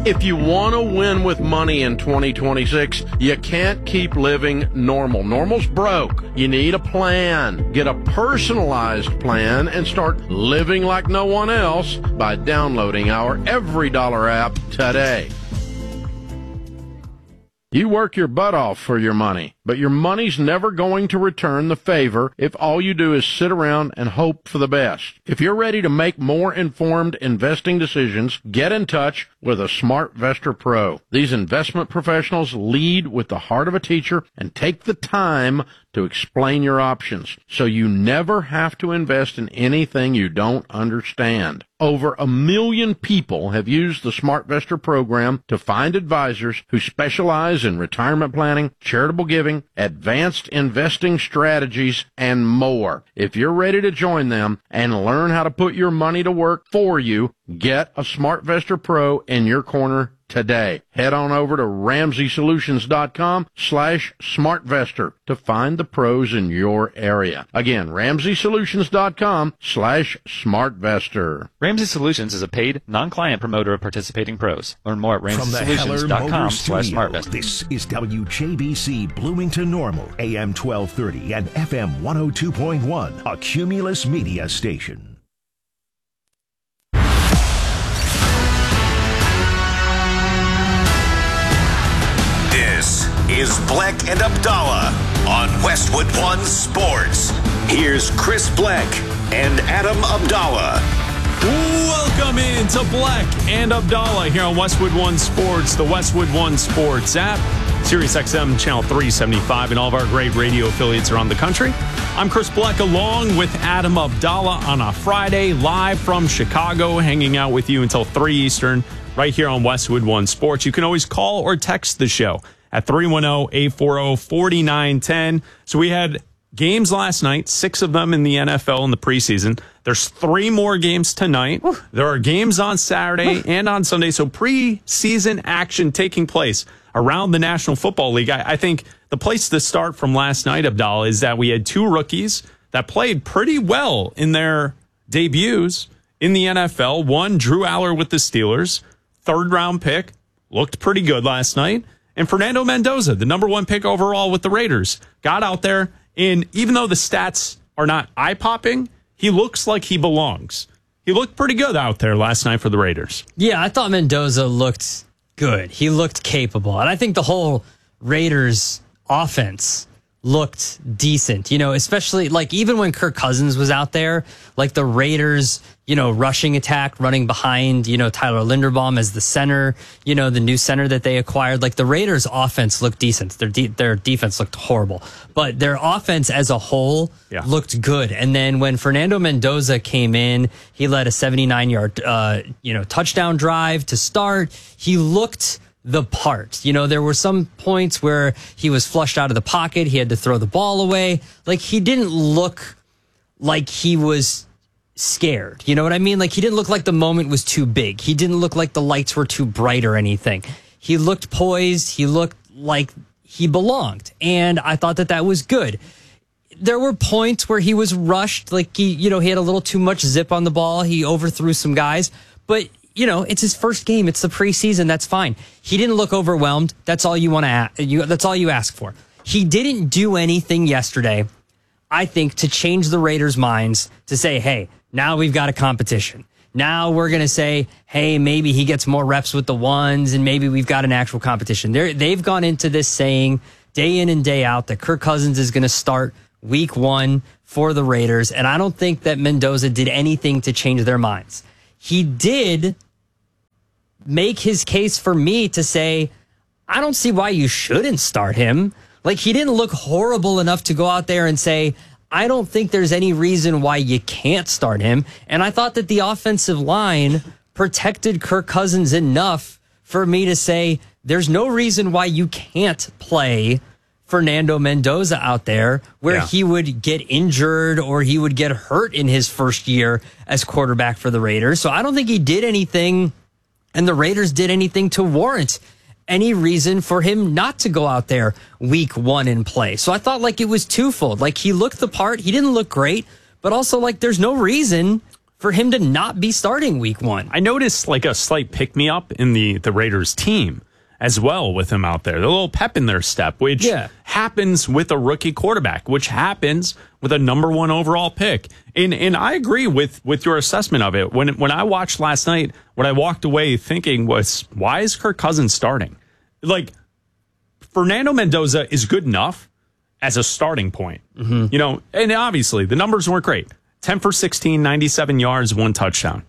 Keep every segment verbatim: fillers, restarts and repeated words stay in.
If you want to win with money in twenty twenty-six, you can't keep living normal. Normal's broke. You need a plan. Get a personalized plan and start living like no one else by downloading our Every Dollar app today. You work your butt off for your money, but your money's never going to return the favor if all you do is sit around and hope for the best. If you're ready to make more informed investing decisions, get in touch with a SmartVestor Pro. These investment professionals lead with the heart of a teacher and take the time to explain your options, so you never have to invest in anything you don't understand. Over a million people have used the SmartVestor program to find advisors who specialize in retirement planning, charitable giving, advanced investing strategies, and more. If you're ready to join them and learn how to put your money to work for you, get a SmartVestor Pro in your corner today. Head on over to Ramsey Solutions dot com slash SmartVestor to find the pros in your area. Again, Ramsey Solutions dot com slash SmartVestor. Ramsey Solutions is a paid, non-client promoter of participating pros. Learn more at Ramsey Solutions dot com slash SmartVestor. This is W J B C Bloomington Normal, A M twelve thirty and F M one oh two point one, a Cumulus media station. This is Bleck and Abdallah on Westwood One Sports. Here's Chris Bleck and Adam Abdallah. Welcome in to Bleck and Abdallah here on Westwood One Sports, the Westwood One Sports app, Sirius X M Channel three seventy-five, and all of our great radio affiliates around the country. I'm Chris Bleck along with Adam Abdallah on a Friday, live from Chicago, hanging out with you until three Eastern, right here on Westwood One Sports. You can always call or text the show at three one zero, eight four zero, four nine one zero. So we had games last night, six of them in the N F L in the preseason. There's three more games tonight. Ooh. There are games on Saturday Ooh. and on Sunday. So preseason action taking place around the National Football League. I, I think the place to start from last night, Abdallah, is that we had two rookies that played pretty well in their debuts in the N F L. One, Drew Aller with the Steelers, third round pick, looked pretty good last night. And Fernando Mendoza, the number one pick overall with the Raiders, got out there. And even though the stats are not eye-popping, he looks like he belongs. He looked pretty good out there last night for the Raiders. Yeah, I thought Mendoza looked good. He looked capable. And I think the whole Raiders offense looked decent, you know, especially like even when Kirk Cousins was out there, like the Raiders, you know, rushing attack, running behind, you know, Tyler Linderbaum as the center, you know, the new center that they acquired. Like the Raiders offense looked decent. Their de- their defense looked horrible, but their offense as a whole yeah. looked good. And then when Fernando Mendoza came in, he led a seventy-nine yard, uh, you know, touchdown drive to start. He looked the part. You know, there were some points where he was flushed out of the pocket. He had to throw the ball away. Like, he didn't look like he was scared. You know what I mean? Like, he didn't look like the moment was too big. He didn't look like the lights were too bright or anything. He looked poised. He looked like he belonged. And I thought that that was good. There were points where he was rushed. Like, he, you know, he had a little too much zip on the ball. He overthrew some guys. But you know, it's his first game. It's the preseason. That's fine. He didn't look overwhelmed. That's all you want to ask. You, that's all you ask for. He didn't do anything yesterday, I think, to change the Raiders' minds to say, hey, now we've got a competition. Now we're going to say, hey, maybe he gets more reps with the ones and maybe we've got an actual competition. They're, they've gone into this saying day in and day out that Kirk Cousins is going to start week one for the Raiders. And I don't think that Mendoza did anything to change their minds. He did make his case for me to say, I don't see why you shouldn't start him. Like, he didn't look horrible enough to go out there and say, I don't think there's any reason why you can't start him. And I thought that the offensive line protected Kirk Cousins enough for me to say, there's no reason why you can't play Fernando Mendoza out there where yeah. he would get injured or he would get hurt in his first year as quarterback for the Raiders. So I don't think he did anything and the Raiders did anything to warrant any reason for him not to go out there week one and play. So I thought like it was twofold. Like, he looked the part. He didn't look great, but also like there's no reason for him to not be starting week one. I noticed like a slight pick-me-up in the, the Raiders team as well with him out there. A little pep in their step, which yeah. happens with a rookie quarterback, which happens with a number one overall pick. And and I agree with, with your assessment of it. When when I watched last night, what I walked away thinking was, why is Kirk Cousins starting? Like, Fernando Mendoza is good enough as a starting point. Mm-hmm. You know, and obviously the numbers weren't great. ten for sixteen, ninety-seven yards, one touchdown.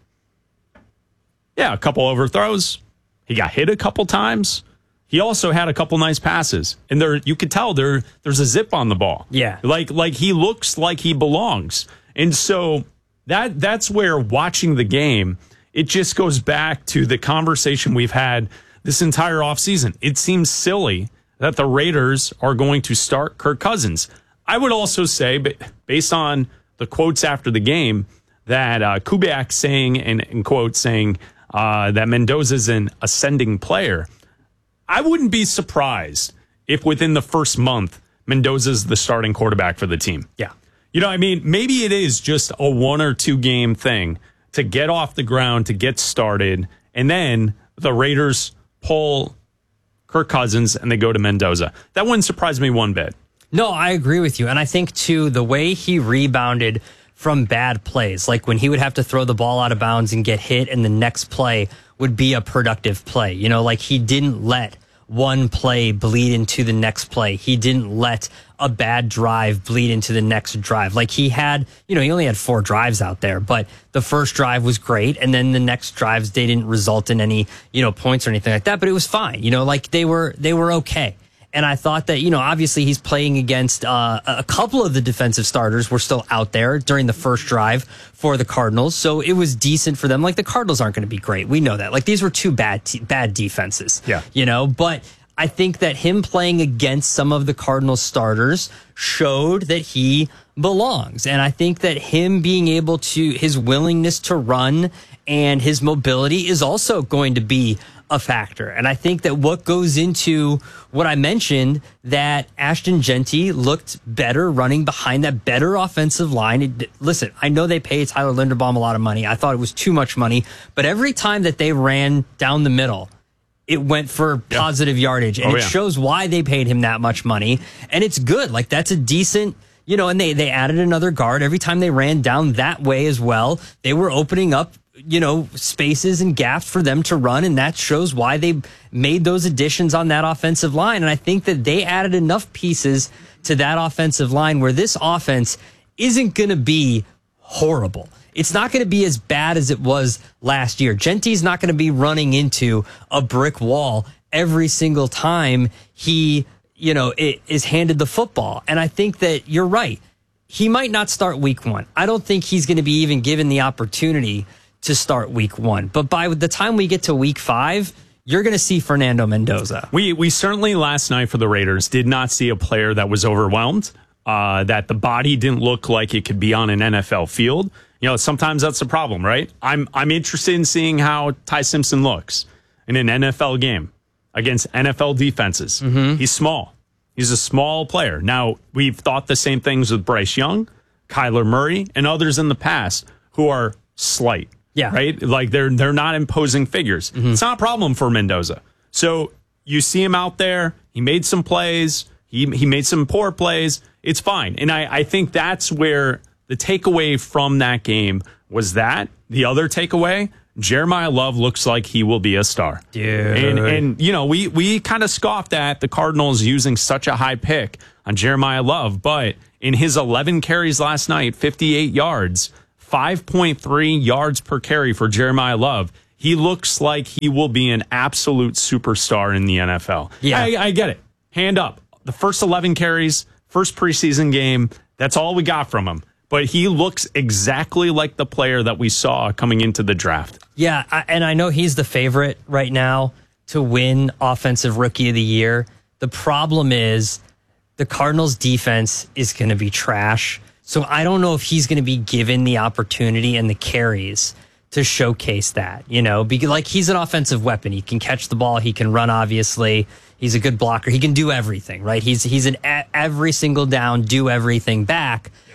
Yeah, a couple overthrows. He got hit a couple times. He also had a couple nice passes. And there you could tell there there's a zip on the ball. Yeah. Like like he looks like he belongs. And so that that's where watching the game, it just goes back to the conversation we've had this entire offseason. It seems silly that the Raiders are going to start Kirk Cousins. I would also say, but based on the quotes after the game, that uh, Kubiak saying, and in quotes saying, uh, that Mendoza's an ascending player. I wouldn't be surprised if within the first month, Mendoza's the starting quarterback for the team. Yeah. You know, I mean, maybe it is just a one or two game thing to get off the ground, to get started, and then the Raiders pull Kirk Cousins and they go to Mendoza. That wouldn't surprise me one bit. No, I agree with you. And I think, too, the way he rebounded from bad plays, like when he would have to throw the ball out of bounds and get hit and the next play would be a productive play. You know, like he didn't let one play bleed into the next play. He didn't let a bad drive bleed into the next drive. Like he had, you know, he only had four drives out there, but the first drive was great. And then the next drives, they didn't result in any, you know, points or anything like that, but it was fine. You know, like they were, they were okay. And I thought that, you know, obviously he's playing against uh, a couple of the defensive starters were still out there during the first drive for the Cardinals. So it was decent for them. Like the Cardinals aren't going to be great. We know that. Like these were two bad, te- bad defenses. Yeah. You know, but I think that him playing against some of the Cardinals starters showed that he belongs. And I think that him being able to, his willingness to run and his mobility is also going to be a factor. And I think that what goes into what I mentioned, that Ashton Jeanty looked better running behind that better offensive line. It, listen, I know they paid Tyler Linderbaum a lot of money. I thought it was too much money. But every time that they ran down the middle, it went for yeah. positive yardage. And oh, it yeah. shows why they paid him that much money. And it's good. Like that's a decent, you know, and they, they added another guard. Every time they ran down that way as well, they were opening up, you know, spaces and gaps for them to run. And that shows why they made those additions on that offensive line. And I think that they added enough pieces to that offensive line where this offense isn't going to be horrible. It's not going to be as bad as it was last year. Jeanty's not going to be running into a brick wall every single time he, you know, it is handed the football. And I think that you're right. He might not start week one. I don't think he's going to be even given the opportunity to start week one. But by the time we get to week five, you're going to see Fernando Mendoza. We we certainly last night for the Raiders did not see a player that was overwhelmed, uh, that the body didn't look like it could be on an N F L field. You know, sometimes that's a problem, right? I'm I'm interested in seeing how Ty Simpson looks in an N F L game against N F L defenses. Mm-hmm. He's small. He's a small player. Now, we've thought the same things with Bryce Young, Kyler Murray, and others in the past who are slight. Yeah. Right? Like they're they're not imposing figures. Mm-hmm. It's not a problem for Mendoza. So you see him out there. He made some plays. He he made some poor plays. It's fine. And I, I think that's where the takeaway from that game was that. The other takeaway, Jeremiah Love looks like he will be a star. Dude. And, and you know, we, we kind of scoffed at the Cardinals using such a high pick on Jeremiah Love. But in his eleven carries last night, fifty-eight yards, five point three yards per carry for Jeremiah Love. He looks like he will be an absolute superstar in the N F L. Yeah. I, I get it. Hand up. The first eleven carries, first preseason game, that's all we got from him. But he looks exactly like the player that we saw coming into the draft. Yeah, I, and I know he's the favorite right now to win Offensive Rookie of the Year. The problem is the Cardinals' defense is going to be trash. So I don't know if he's going to be given the opportunity and the carries to showcase that, you know, because like he's an offensive weapon. He can catch the ball. He can run, obviously. He's a good blocker. He can do everything, right? He's he's an a- every single down, do everything back. Yep.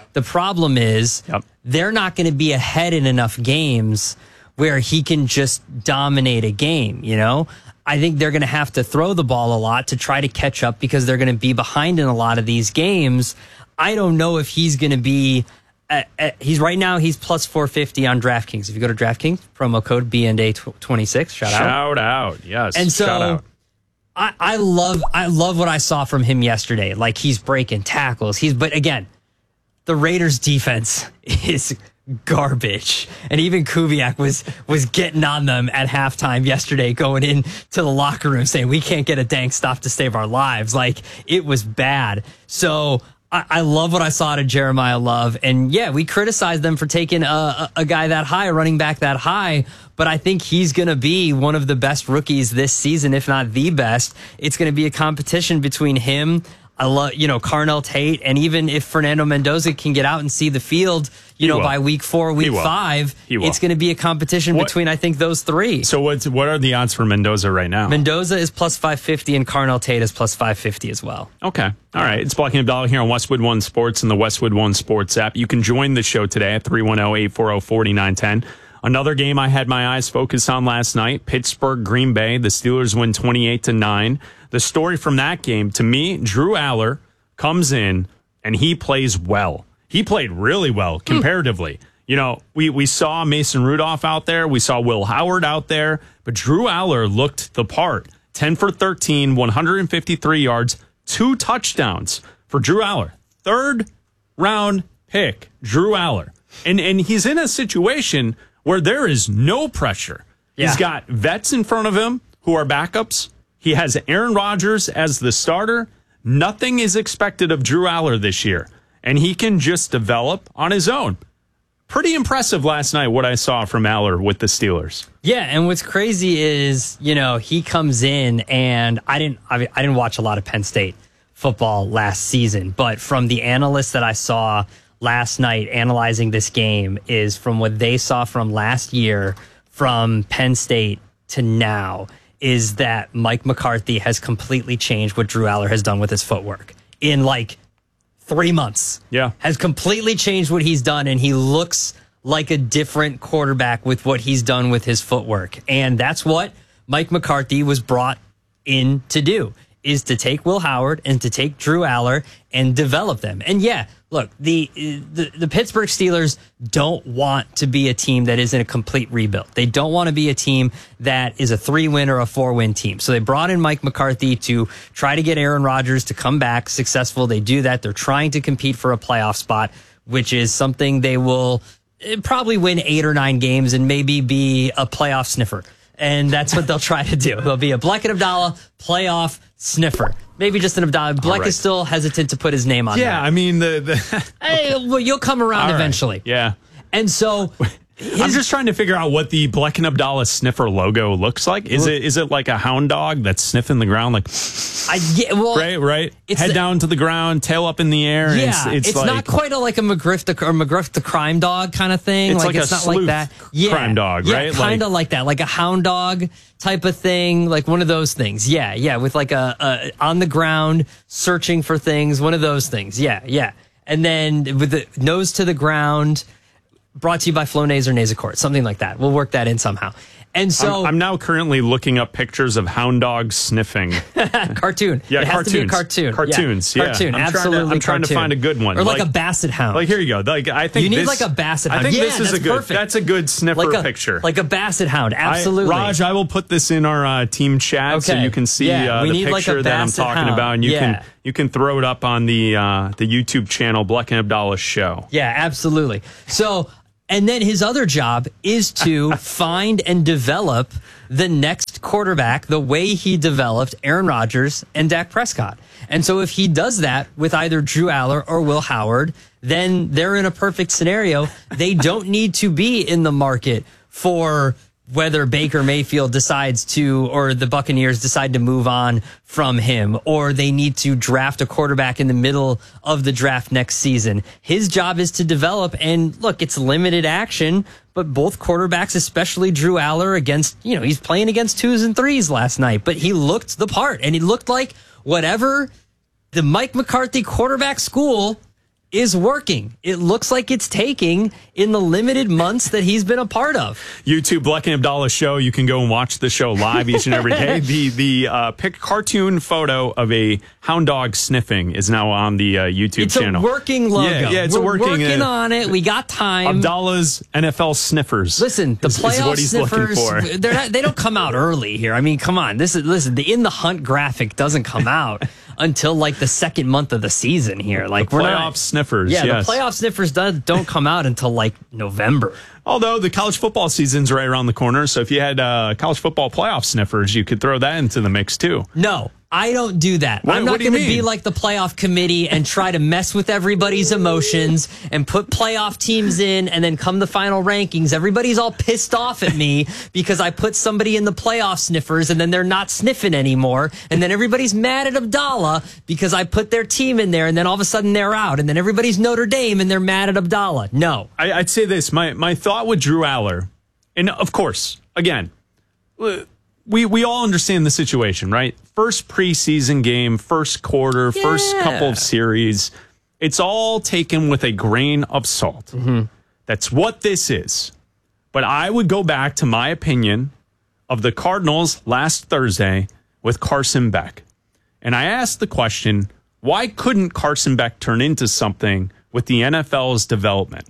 The problem is yep. they're not going to be ahead in enough games where he can just dominate a game, you know? I think they're going to have to throw the ball a lot to try to catch up because they're going to be behind in a lot of these games. I don't know if he's going to be... Uh, uh, he's right now, he's plus four fifty on DraftKings. If you go to DraftKings, promo code B N D A twenty-six, shout out. Shout out, yes. And so shout out. I, I love I love what I saw from him yesterday. Like, he's breaking tackles. He's But again, the Raiders defense is garbage. And even Kubiak was was getting on them at halftime yesterday, going into the locker room saying, we can't get a dang stop to save our lives. Like, it was bad. So I, I love what I saw out of Jeremiah Love. And yeah, we criticized them for taking a, a, a guy that high, a running back that high. But I think he's going to be one of the best rookies this season, if not the best. It's going to be a competition between him, I love, you know, Carnell Tate, and even if Fernando Mendoza can get out and see the field, you he know, will. by week four, week five, it's going to be a competition what? between, I think, those three. So what's, what are the odds for Mendoza right now? Mendoza is plus five fifty and Carnell Tate is plus five fifty as well. Okay. All right. It's Black and Abdallah here on Westwood One Sports and the Westwood One Sports app. You can join the show today at three one zero, eight four zero, four nine one zero. Another game I had my eyes focused on last night, Pittsburgh, Green Bay. The Steelers win twenty-eight to nine. The story from that game, to me, Drew Aller comes in and he plays well. He played really well comparatively. Mm. You know, we, we saw Mason Rudolph out there. We saw Will Howard out there. But Drew Aller looked the part. ten for thirteen, one hundred fifty-three yards, two touchdowns for Drew Aller. Third round pick, Drew Aller. And, and he's in a situation where there is no pressure. Yeah. He's got vets in front of him who are backups. He has Aaron Rodgers as the starter. Nothing is expected of Drew Aller this year, and he can just develop on his own. Pretty impressive last night what I saw from Aller with the Steelers. Yeah, and what's crazy is, you know, he comes in, and I didn't I, I didn't watch a lot of Penn State football last season, but from the analysts that I saw last night analyzing this game is from what they saw from last year from Penn State to now is that Mike McCarthy has completely changed what Drew Aller has done with his footwork in like three months. Yeah. Has completely changed what he's done, and he looks like a different quarterback with what he's done with his footwork. And that's what Mike McCarthy was brought in to do, is to take Will Howard and to take Drew Aller and develop them. And yeah, look, the, the the Pittsburgh Steelers don't want to be a team that isn't a complete rebuild. They don't want to be a team that is a three-win or a four-win team. So they brought in Mike McCarthy to try to get Aaron Rodgers to come back successful. They do that. They're trying to compete for a playoff spot, which is something they will probably win eight or nine games and maybe be a playoff sniffer. And that's what they'll try to do. They'll be a Black and Abdallah playoff sniffer. Maybe just an Abdallah. Black right. is still hesitant to put his name on yeah, that. Yeah, I mean, the... the hey, well, you'll come around All eventually. Right. Yeah. And so... His, I'm just trying to figure out what the Black and Abdallah sniffer logo looks like. Is well, it is it like a hound dog that's sniffing the ground, like I yeah, well, right, right, head the, down to the ground, tail up in the air. Yeah, it's, it's, it's like, not quite a, like a McGriff the or McGriff the crime dog kind of thing. It's like, like it's a not sleuth like that. Yeah, crime dog, yeah, right? Kind of like, like that, like a hound dog type of thing, like one of those things. Yeah, yeah, with like a, a on the ground searching for things, one of those things. Yeah, yeah, and then with the nose to the ground. Brought to you by Flonase or Nasacort, something like that. We'll work that in somehow. And so I'm, I'm now currently looking up pictures of hound dogs sniffing. Cartoon. Yeah, it has cartoons. to be a cartoon. Cartoons. Yeah, cartoon. I'm Absolutely. Trying to, I'm trying cartoon. to find a good one, or like, like a basset hound. Like here you go. Like I think you need this, like a basset hound. I think yeah, this is that's a good. Perfect. That's a good sniffer like a, picture. Like a basset hound. Absolutely. I, Raj, I will put this in our uh, team chat okay. so you can see yeah, uh, we the need picture like a that I'm talking hound. about, and you yeah. can you can throw it up on the uh, the YouTube channel Black and Abdallah Show. Yeah, absolutely. So. And then his other job is to find and develop the next quarterback the way he developed Aaron Rodgers and Dak Prescott. And so if he does that with either Drew Aller or Will Howard, then they're in a perfect scenario. They don't need to be in the market for whether Baker Mayfield decides to, or the Buccaneers decide to move on from him, or they need to draft a quarterback in the middle of the draft next season. His job is to develop, and look, it's limited action, but both quarterbacks, especially Drew Aller against, you know, he's playing against twos and threes last night, but he looked the part, and he looked like whatever the Mike McCarthy quarterback school is working. It looks like it's taking in the limited months that he's been a part of. YouTube Black and Abdallah show. You can go and watch the show live each and every day. The the uh, pick cartoon photo of a hound dog sniffing is now on the uh, YouTube it's channel. It's a working logo. Yeah, yeah it's We're a working. working uh, on it. We got time. Abdallah's N F L sniffers. Listen, the is, playoff is what he's sniffers. looking for. They're not, they don't come out early here. I mean, come on. This is listen. The in the hunt graphic doesn't come out until like the second month of the season here. Like the we're playoff not, sniffers. Yeah, yes. the playoff sniffers do, don't come out until like November. Although the college football season's right around the corner, so if you had uh, college football playoff sniffers, you could throw that into the mix too. No, I don't do that. What, I'm not going to be mean? like the playoff committee and try to mess with everybody's emotions and put playoff teams in, and then come the final rankings, everybody's all pissed off at me because I put somebody in the playoff sniffers and then they're not sniffing anymore, and then everybody's mad at Abdallah because I put their team in there, and then all of a sudden they're out, and then everybody's Notre Dame and they're mad at Abdallah. No. I, I'd say this. My, my thought with Drew Aller, and of course, again, we we all understand the situation, right? First preseason game, first quarter, yeah. first couple of series. It's all taken with a grain of salt. Mm-hmm. That's what this is. But I would go back to my opinion of the Cardinals last Thursday with Carson Beck. And I asked the question, why couldn't Carson Beck turn into something with the N F L's development?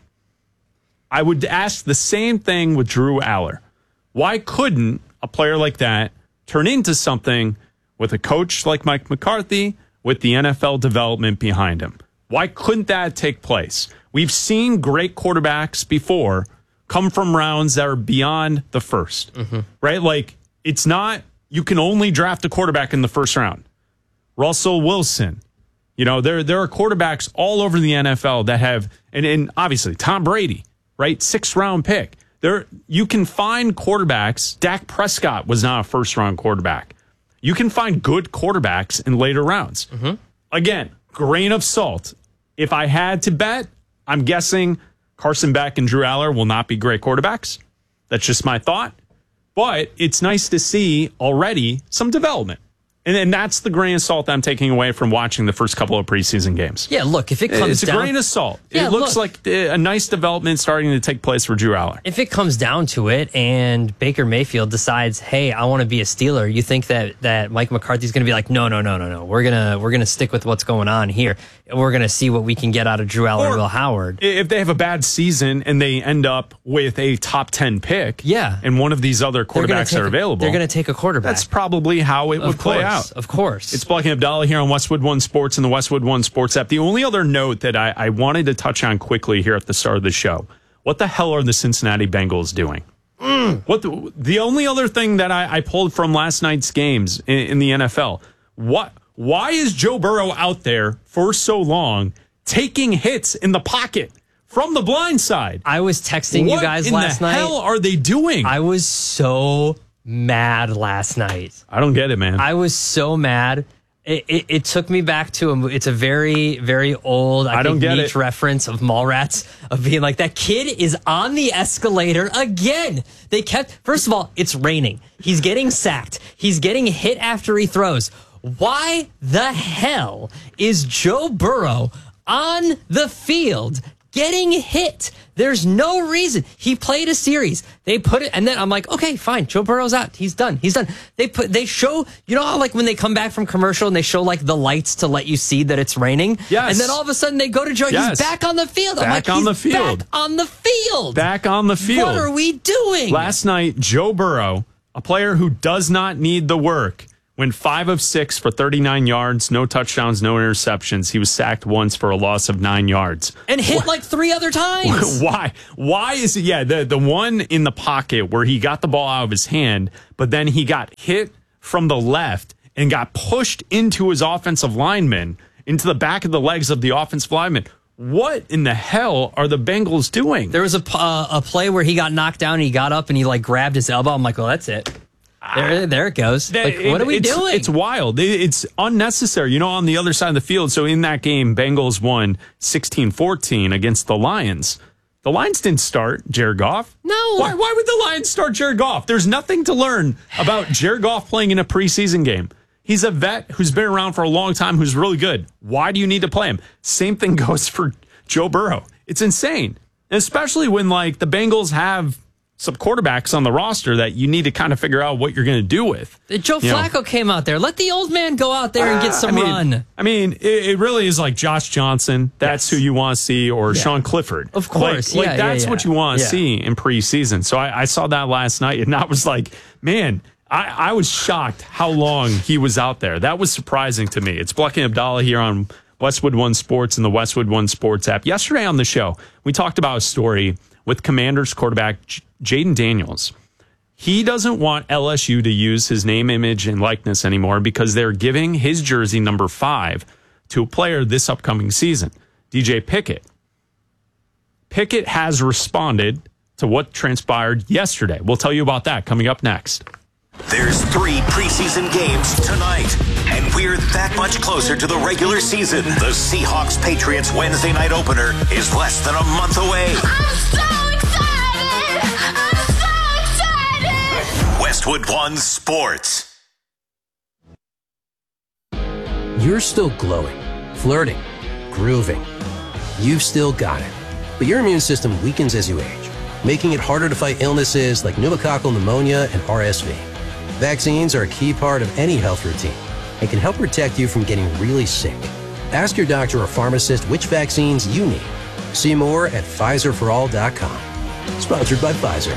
I would ask the same thing with Drew Aller. Why couldn't a player like that turn into something with a coach like Mike McCarthy with the N F L development behind him? Why couldn't that take place? We've seen great quarterbacks before come from rounds that are beyond the first, mm-hmm. right? Like, it's not, you can only draft a quarterback in the first round. Russell Wilson, you know, there, there are quarterbacks all over the N F L that have, and, and obviously Tom Brady, right? Sixth round pick. There, you can find quarterbacks. Dak Prescott was not a first round quarterback. You can find good quarterbacks in later rounds. Mm-hmm. Again, grain of salt. If I had to bet, I'm guessing Carson Beck and Drew Aller will not be great quarterbacks. That's just my thought. But it's nice to see already some development. And, and that's the grain of salt I'm taking away from watching the first couple of preseason games. Yeah, look, if it comes it's down... a grain of salt. Yeah, it looks look, like a nice development starting to take place for Drew Aller. If it comes down to it and Baker Mayfield decides, hey, I want to be a Steeler, you think that, that Mike McCarthy's going to be like, no, no, no, no, no. We're going to we're gonna stick with what's going on here. We're going to see what we can get out of Drew Aller or and Will Howard. If they have a bad season and they end up with a top ten pick, yeah. and one of these other quarterbacks are a, available, they're going to take a quarterback. That's probably how it of would course, play out. Of course. It's Black and Abdallah here on Westwood One Sports and the Westwood One Sports app. The only other note that I, I wanted to touch on quickly here at the start of the show, what the hell are the Cincinnati Bengals doing? Mm. What the, the only other thing that I, I pulled from last night's games in, in the N F L, what? Why is Joe Burrow out there for so long taking hits in the pocket from the blind side? I was texting what you guys in last the night. What the hell are they doing? I was so mad last night. I don't get it, man. I was so mad. It, it, it took me back to a, it's a very, very old, I, I think, don't get niche it. reference of Mallrats, of being like, that kid is on the escalator again. They kept, first of all, it's raining. He's getting sacked. He's getting hit after he throws. Why the hell is Joe Burrow on the field getting hit? There's no reason. He played a series. They put it, and then I'm like, okay, fine. Joe Burrow's out. He's done. He's done. They put, they show, you know how like when they come back from commercial and they show like the lights to let you see that it's raining? Yes. And then all of a sudden they go to Joe. Yes. He's back on the field. I'm Back like, on he's the field. Back on the field. Back on the field. What are we doing? Last night, Joe Burrow, a player who does not need the work, went five of six for thirty-nine yards, no touchdowns, no interceptions. He was sacked once for a loss of nine yards. And hit like three other times. Why? Why is it? Yeah, the, the one in the pocket where he got the ball out of his hand, but then he got hit from the left and got pushed into his offensive lineman, into the back of the legs of the offensive lineman. What in the hell are the Bengals doing? There was a, uh, a play where he got knocked down and he got up and he like grabbed his elbow. I'm like, well, that's it. There, there it goes. Like, it, what are we it's, doing? It's wild. It, it's unnecessary. You know, on the other side of the field, so in that game, Bengals won sixteen fourteen against the Lions. The Lions didn't start Jared Goff. No. Why, why would the Lions start Jared Goff? There's nothing to learn about Jared Goff playing in a preseason game. He's a vet who's been around for a long time, who's really good. Why do you need to play him? Same thing goes for, Joe Burrow. It's insane. And especially when, like, the Bengals have some quarterbacks on the roster that you need to kind of figure out what you're going to do with. Joe you Flacco know. came out there. Let the old man go out there and get some uh, I mean, run. I mean, it, it really is like Josh Johnson. That's yes. who you want to see, or yeah. Sean Clifford. Of course. Like, yeah, like that's yeah, yeah. what you want to yeah. see in preseason. So I, I saw that last night, and I was like, man, I, I was shocked how long he was out there. That was surprising to me. It's Bleck and Abdallah here on Westwood One Sports and the Westwood One Sports app. Yesterday on the show, we talked about a story with Commanders quarterback J- Jaden Daniels. He doesn't want L S U to use his name, image, and likeness anymore because they're giving his jersey number five to a player this upcoming season, D J Pickett. Pickett has responded to what transpired yesterday. We'll tell you about that coming up next. There's three preseason games tonight, and we're that much closer to the regular season. The Seahawks-Patriots Wednesday night opener is less than a month away. I'm so excited! I'm so excited! Westwood One Sports. You're still glowing, flirting, grooving. You've still got it. But your immune system weakens as you age, making it harder to fight illnesses like pneumococcal pneumonia and R S V. Vaccines are a key part of any health routine and can help protect you from getting really sick. Ask your doctor or pharmacist which vaccines you need. See more at Pfizer for all dot com. Sponsored by Pfizer.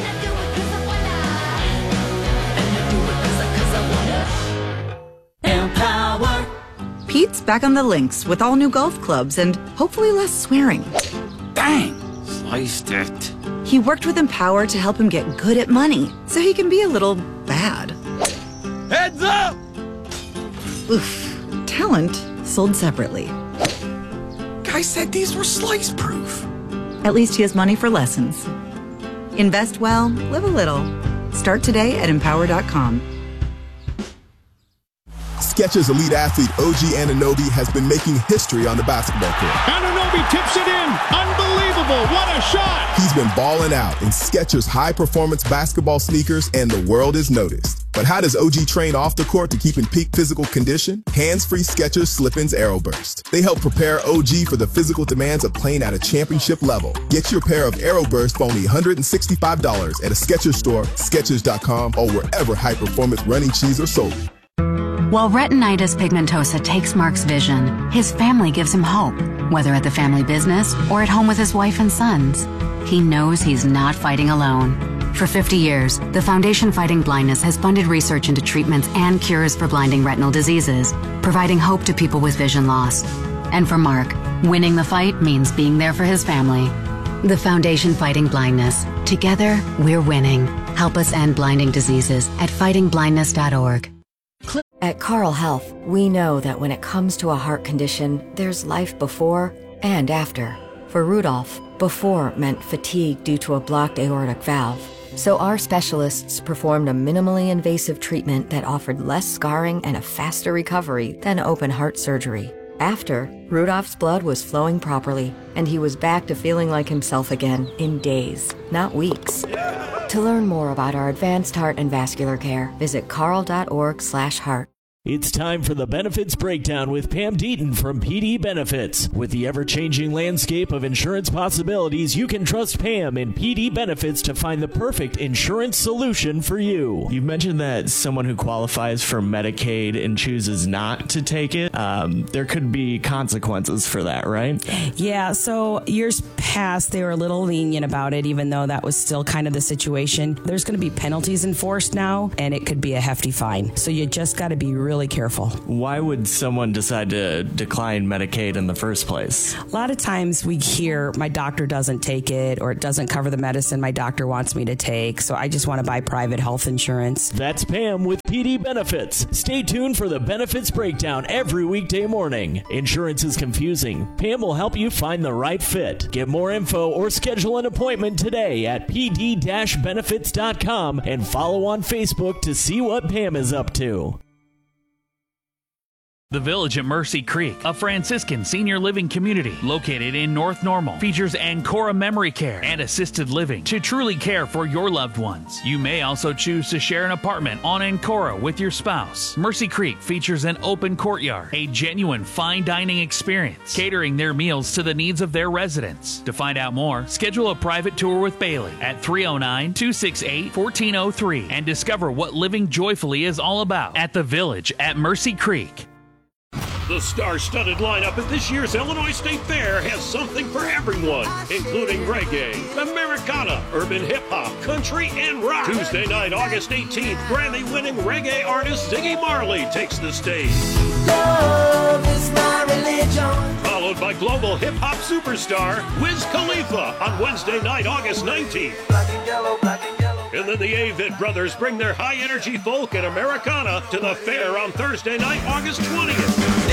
Empower. Pete's back on the links with all new golf clubs and hopefully less swearing. Bang! Sliced it. He worked with Empower to help him get good at money, so he can be a little bad. Heads up! Oof. Talent sold separately. Guy said these were slice-proof. At least he has money for lessons. Invest well, live a little. Start today at empower dot com. Skechers elite athlete O G Anunoby has been making history on the basketball court. Anunoby tips it in. Unbelievable. What a shot. He's been balling out in Skechers high-performance basketball sneakers, and the world has noticed. But how does O G train off the court to keep in peak physical condition? Hands-free Skechers Slip-ins Aeroburst. They help prepare O G for the physical demands of playing at a championship level. Get your pair of Aeroburst for only one hundred sixty-five dollars at a Skechers store, Skechers dot com, or wherever high-performance running shoes are sold. While retinitis pigmentosa takes Mark's vision, his family gives him hope, whether at the family business or at home with his wife and sons. He knows he's not fighting alone. For fifty years, the Foundation Fighting Blindness has funded research into treatments and cures for blinding retinal diseases, providing hope to people with vision loss. And for Mark, winning the fight means being there for his family. The Foundation Fighting Blindness. Together, we're winning. Help us end blinding diseases at fighting blindness dot org. At Carle Health, we know that when it comes to a heart condition, there's life before and after. For Rudolph, before meant fatigue due to a blocked aortic valve. So our specialists performed a minimally invasive treatment that offered less scarring and a faster recovery than open heart surgery. After, Rudolph's blood was flowing properly, and he was back to feeling like himself again in days, not weeks. To learn more about our advanced heart and vascular care, visit carle dot org slash heart. It's time for the Benefits Breakdown with Pam Deaton from P D Benefits. With the ever-changing landscape of insurance possibilities, you can trust Pam and P D Benefits to find the perfect insurance solution for you. You've mentioned that someone who qualifies for Medicaid and chooses not to take it, um, there could be consequences for that, right? Yeah, so years past, they were a little lenient about it, even though that was still kind of the situation. There's going to be penalties enforced now, and it could be a hefty fine. So you just got to be really Really careful. Why would someone decide to decline Medicaid in the first place? A lot of times we hear my doctor doesn't take it, or it doesn't cover the medicine my doctor wants me to take, so I just want to buy private health insurance. That's Pam with P D Benefits. Stay tuned for the Benefits Breakdown every weekday morning. Insurance is confusing. Pam will help you find the right fit. Get more info or schedule an appointment today at p d benefits dot com and follow on Facebook to see what Pam is up to. The Village at Mercy Creek, a Franciscan senior living community located in North Normal, features Ancora Memory Care and Assisted Living to truly care for your loved ones. You may also choose to share an apartment on Ancora with your spouse. Mercy Creek features an open courtyard, a genuine fine dining experience, catering their meals to the needs of their residents. To find out more, schedule a private tour with Bailey at three oh nine, two six eight, one four oh three and discover what living joyfully is all about at The Village at Mercy Creek. The star-studded lineup at this year's Illinois State Fair has something for everyone, including reggae, Americana, urban hip-hop, country, and rock. Tuesday night, August eighteenth, Grammy-winning reggae artist Ziggy Marley takes the stage. Love is my religion. Followed by global hip-hop superstar Wiz Khalifa on Wednesday night, August nineteenth. Black and yellow, black and yellow. And then the Avett Brothers bring their high-energy folk and Americana to the fair on Thursday night, August twentieth.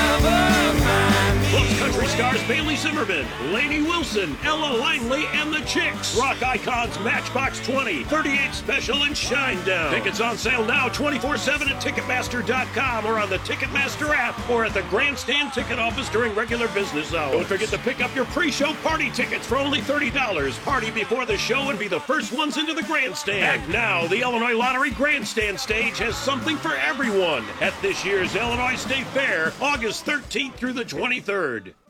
Plus country stars Bailey Zimmerman, Lainey Wilson, Ella Langley, and the Chicks. Rock icons Matchbox twenty, thirty-eight Special, and Shinedown. Tickets on sale now twenty-four seven at Ticketmaster dot com or on the Ticketmaster app or at the Grandstand Ticket Office during regular business hours. Don't forget to pick up your pre-show party tickets for only thirty dollars. Party before the show and be the first ones into the Grandstand. And now, the Illinois Lottery Grandstand stage has something for everyone at this year's Illinois State Fair, August thirteenth through the twenty-third.